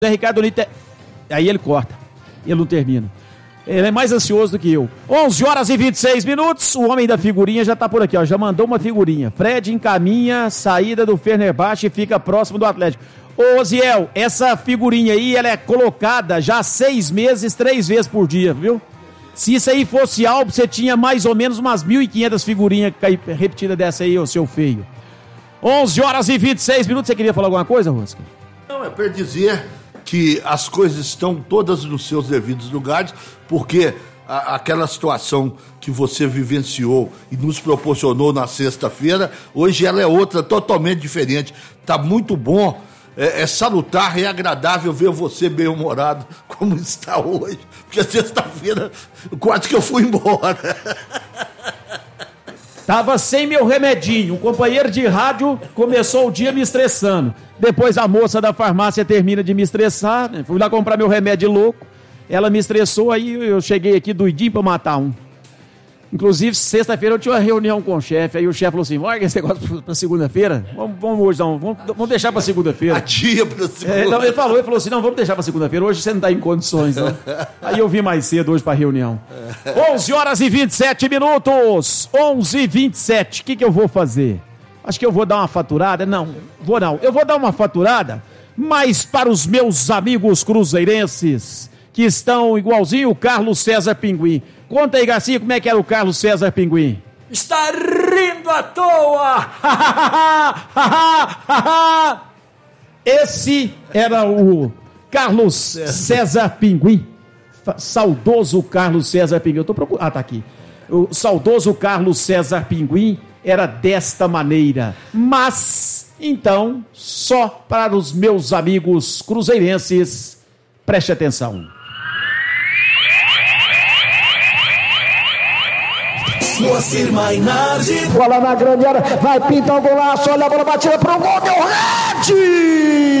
Ricardo Nito, aí ele corta, ele não termina. Ele é mais ansioso do que eu. 11h26, o homem da figurinha já tá por aqui, ó, já mandou uma figurinha. Fred encaminha saída do Fenerbahçe e fica próximo do Atlético. Ô, Ziel, essa figurinha aí, ela é colocada já há 6 meses, 3 vezes por dia, viu? Se isso aí fosse álbum, você tinha mais ou menos umas 1.500 figurinhas repetidas dessa aí, ô seu feio. 11h26, você queria falar alguma coisa, Rosca? Não, é para dizer que as coisas estão todas nos seus devidos lugares, porque aquela situação que você vivenciou e nos proporcionou na sexta-feira, hoje ela é outra, totalmente diferente. Tá muito bom, é salutar e agradável ver você bem-humorado como está hoje, porque sexta-feira quase que eu fui embora. Tava sem meu remedinho, um companheiro de rádio começou o dia me estressando. Depois a moça da farmácia termina de me estressar, né? Fui lá comprar meu remédio louco, ela me estressou, aí eu cheguei aqui doidinho pra matar um. Inclusive, sexta-feira eu tinha uma reunião com o chefe, aí o chefe falou assim, larga esse negócio pra segunda-feira, vamos hoje não, vamos deixar pra segunda-feira. Adia pra segunda-feira. Não, ele falou assim, não, vamos deixar pra segunda-feira, hoje você não tá em condições, não. Aí eu vim mais cedo hoje pra reunião. 11h27, 11h27, o que eu vou fazer? Acho que eu vou dar uma faturada, não, eu vou dar uma faturada, mas para os meus amigos cruzeirenses, que estão igualzinho o Carlos César Pinguim. Conta aí, Garcia, como é que era o Carlos César Pinguim? Está rindo à toa! Esse era o Carlos César Pinguim. Saudoso Carlos César Pinguim. Eu tô procurando. Ah, tá aqui. O saudoso Carlos César Pinguim era desta maneira. Mas, então, só para os meus amigos cruzeirenses, preste atenção. Moacir Mainardi. Bola na grande área, vai pintar o golaço, olha a bola batida pro gol, deu rede!